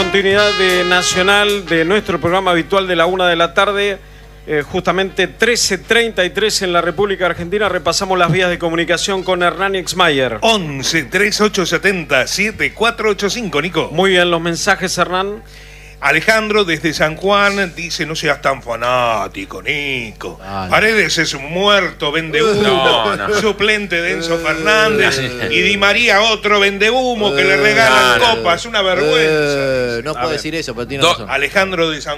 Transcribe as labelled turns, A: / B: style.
A: continuidad de Nacional, de nuestro programa habitual de la 1 de la tarde, justamente 13:33 en la República Argentina. Repasamos las vías de comunicación con Hernán Exmayer.
B: 11 3870 7485, Nico.
A: Muy bien, los mensajes, Hernán.
B: Alejandro desde San Juan dice: no seas tan fanático, Nico. Paredes es un muerto, vende humo, suplente de Enzo Fernández, y Di María otro vende humo que le regalan copas, una vergüenza.
C: No puedo decir eso, pero tiene razón.
B: Alejandro de San